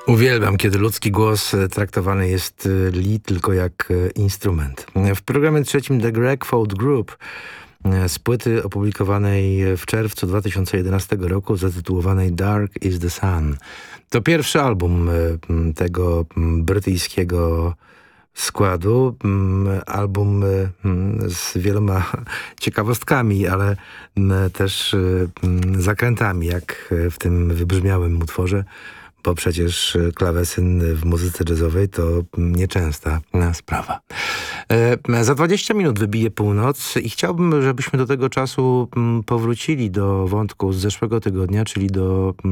Uwielbiam, kiedy ludzki głos traktowany jest tylko jak instrument. W programie trzecim The Greg Folk Group z płyty opublikowanej w czerwcu 2011 roku zatytułowanej Dark is the Sun. To pierwszy album tego brytyjskiego składu. Album z wieloma ciekawostkami, ale też zakrętami, jak w tym wybrzmiałym utworze, bo przecież klawesyn w muzyce jazzowej to nieczęsta sprawa. Za 20 minut wybije północ i chciałbym, żebyśmy do tego czasu powrócili do wątku z zeszłego tygodnia, czyli do